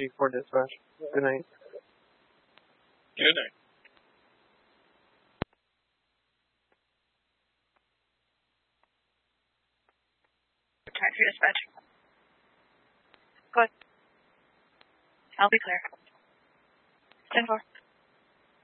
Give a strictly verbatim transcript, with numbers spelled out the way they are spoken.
G four dispatch. Good night. Good night. Time for dispatch. Go ahead. I'll be clear. ten four.